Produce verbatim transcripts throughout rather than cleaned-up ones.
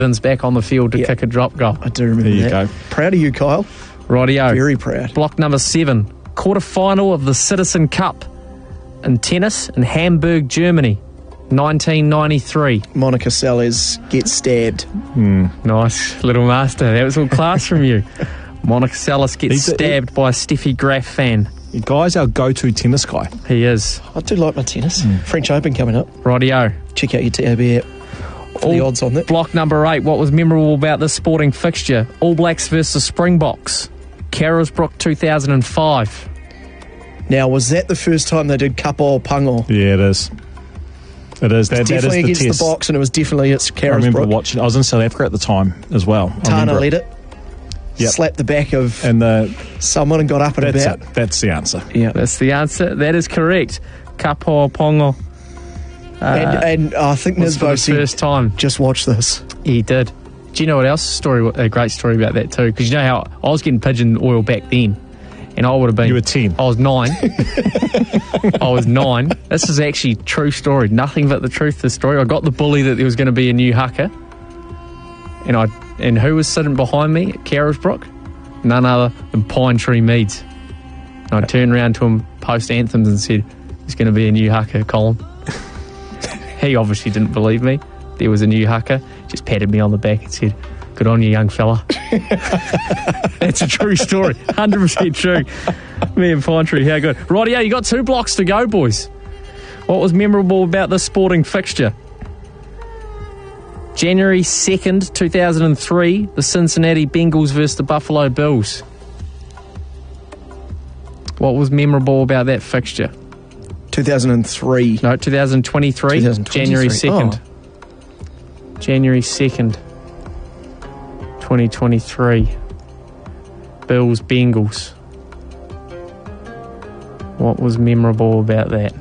back on the field to Yep. kick a drop goal. I do remember There you that. go. Proud of you, Kyle. Rightio. Very proud. Block number seven. Quarter-final of the Citizen Cup in tennis in Hamburg, Germany, nineteen ninety-three. Monica Seles gets stabbed. Nice, little master. That was all class from you. Monica Seles gets He's a- stabbed by a Steffi Graf fan. The guy's our go-to tennis guy. He is. I do like my tennis. French Open coming up. Rightio. Check out your T A B app for the All- odds on that. Block number eight. What was memorable about this sporting fixture? All Blacks versus Springboks. Carrollsbrook two thousand five. Now, was that the first time they did Kapo Pango? Yeah, it is. It is. That, that is Definitely the against test. the box, and it was definitely at I remember Carrollsbrook. watching. I was in South Africa at the time as well. I Tana remember led it. Yep. Slapped the back of And the, someone and got up and that's about. it. That's the answer. Yeah. That's the answer. That is correct. Kapoa Pongo. Uh, and and uh, I think was for Nisbo the said, first time. just watch this. He did. Do you know what else? Story, a great story about that too. Because you know how I was getting pigeon oil back then, and I would have been. You were ten. I was nine. I was nine. This is actually true story. Nothing but the truth. of The story. I got the bully that there was going to be a new haka, and I and who was sitting behind me at Carrollsbrook? None other than Pine Tree Meads. And I turned around to him post anthems and said, "There's going to be a new haka, Colin." He obviously didn't believe me. There was a new haka. Just patted me on the back and said, "Good on you, young fella." That's a true story. one hundred percent true. Me and Pine Tree, how good. Rightio, you got two blocks to go, boys. What was memorable about this sporting fixture? January second, two thousand three, the Cincinnati Bengals versus the Buffalo Bills. What was memorable about that fixture? two thousand three. No, two thousand twenty-three, twenty twenty-three. January second. Oh. January second, twenty twenty-three. Bills, Bengals. What was memorable about that?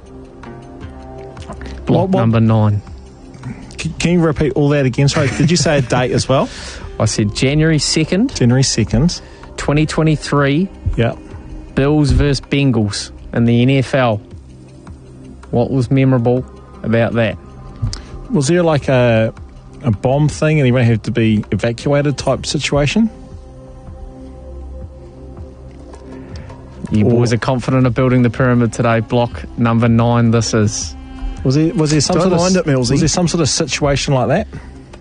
Block What- what- number nine. C- Can you repeat all that again? Sorry, did you say a date as well? I said January second, January second. twenty twenty-three, Yeah. Bills versus Bengals in the N F L. What was memorable about that? Was there like a a bomb thing and everyone had to be evacuated type situation? You Or- boys are confident of building the pyramid today. Block number nine, this is. Was there was there some Don't sort mind of it, Millsy. was there some sort of situation like that?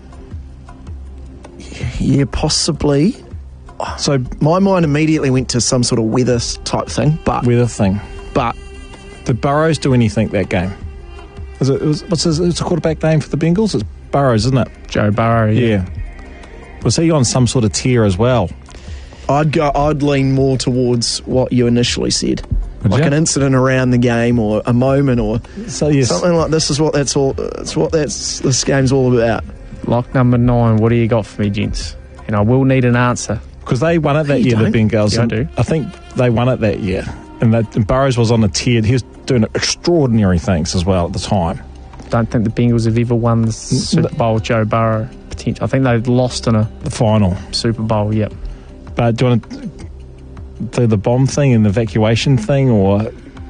Yeah, possibly. So My mind immediately went to some sort of weather s- type thing, but weather thing. but Did Burrows do anything that game? Is it, was, what's his, it's a quarterback name for the Bengals? It's Burrows, isn't it? Joe Burrow. Yeah. Was he on some sort of tear as well? I'd go. I'd lean more towards what you initially said, Would like you? an incident around the game or a moment or So yes, something like this. Is what that's all. It's what that's this game's all about. Block number nine, what do you got for me, gents? And I will need an answer. because they won it that You year, don't? the Bengals. Yeah, I and do. I think they won it that year. And, that, and Burrows was on a tear. He was doing extraordinary things as well at the time. Don't think the Bengals have ever won the Super Bowl with Joe Burrow. Potential. I think they've lost in a The final. Super Bowl, yep. But do you want to do the bomb thing and the evacuation thing, or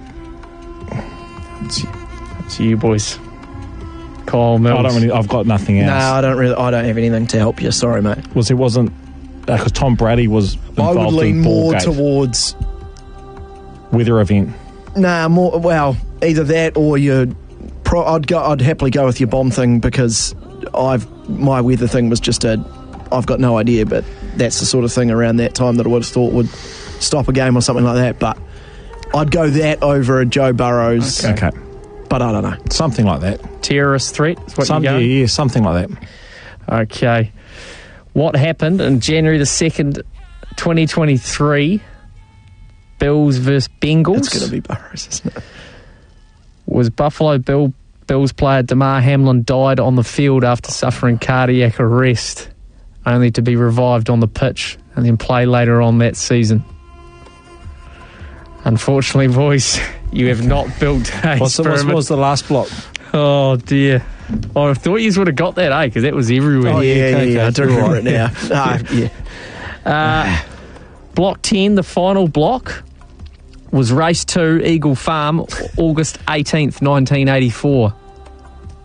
It's, it's you boys. Kyle Mills. I don't really. I've got nothing else. No, I don't really. I don't have anything to help you. Sorry, mate. Was it wasn't because Tom Brady was I would involved lean in more Ballgate towards. weather event. Nah, more. Well, either that or you. Pro, I'd go. I'd happily go with your bomb thing because I've my weather thing was just a. I've got no idea, but that's the sort of thing around that time that I would have thought would stop a game or something like that. But I'd go that over a Joe Burrow's. Okay, But I don't know. something like that. Terrorist threat is what Some, you're yeah, going? yeah, something like that. Okay. What happened on January the second, twenty twenty-three? Bills versus Bengals. It's going to be Burrows, isn't it? Was Buffalo Bill Bills player Damar Hamlin died on the field after suffering cardiac arrest, only to be revived on the pitch and then play later on that season. Unfortunately, boys, you have not built a What's the, what's, pyramid. what was the last block? Oh dear! Oh, I thought you would have got that, eh? Because that was everywhere. Oh, yeah, yeah, okay, yeah. I okay. do remember it now. Ah, yeah. Uh, block ten, the final block, was race two, Eagle Farm, August eighteenth, nineteen eighty-four.